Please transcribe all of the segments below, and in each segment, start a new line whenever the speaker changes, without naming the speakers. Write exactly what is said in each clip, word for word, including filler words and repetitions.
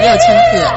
六千个。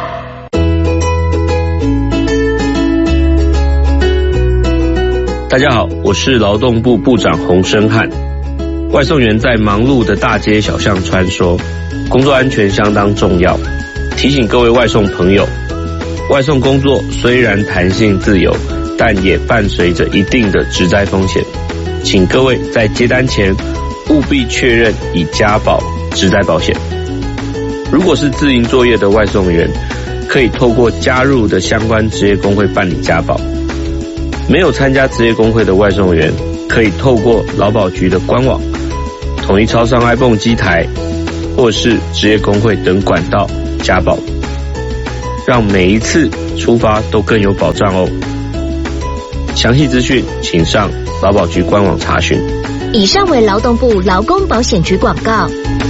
大家好，我是劳动部部长洪申翰。外送员在忙碌的大街小巷穿梭，工作安全相当重要。提醒各位外送朋友，外送工作虽然弹性自由，但也伴随着一定的职灾风险。请各位在接单前务必确认已加保职灾保险。如果是自营作业的外送员，可以透过加入的相关职业工会办理加保。没有参加职业工会的外送员，可以透过劳保局的官网、统一超商 iPhone 机台，或是职业工会等管道加保，让每一次出发都更有保障哦。详细资讯请上劳保局官网查询。
以上为劳动部劳工保险局广告。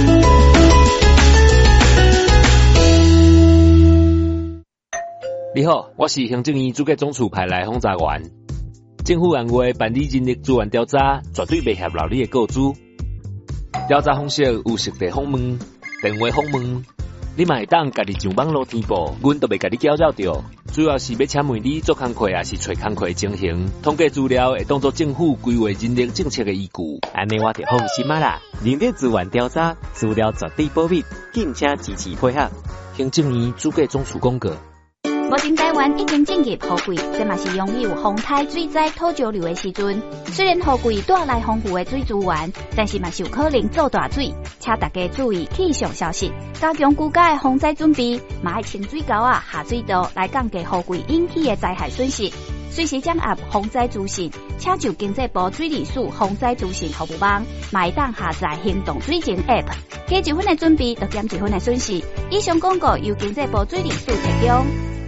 你好，我是行政院主计总处派来轰炸员。政府按月办理人力资源调查，绝对袂泄露你的个资。调查方式有实地访问、电话访问，你嘛会当家己上网络填报，阮都袂甲你搅扰着。主要是要请问你做工课，也是找工课情形，统计资料会当作政府规划人力政策的依据。
安尼我就放心啊啦！人力资源调查资料绝对保密，敬请支持配合。
行政院主计总处公告。
目前台湾已经进入雨季，这嘛是拥有风台、水灾、土石流的时阵。虽然雨季带来丰富的水资源，但是嘛是有可能造大水，请大家注意气象消息，加强居家的防灾准备，嘛爱清水沟啊、下水道来降低雨季引起的灾害损失。随时掌握防灾资讯，请就经济部水利署防灾资讯服务网，嘛会当下载行动水情 App， 加一分的准备，就减一分的损失。以上广告由经济部水利署提供。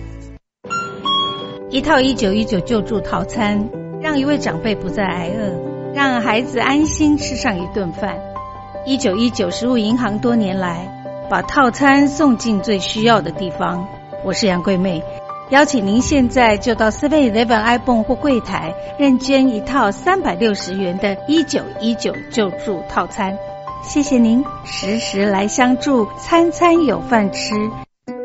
一套一九一九救助套餐，让一位长辈不再挨饿，让孩子安心吃上一顿饭。一九一九食物银行多年来把套餐送进最需要的地方。我是杨桂妹，邀请您现在就到 seven eleven iPhone 或柜台认捐一套三百六十元的一九一九救助套餐。谢谢您时时来相助，餐餐有饭吃，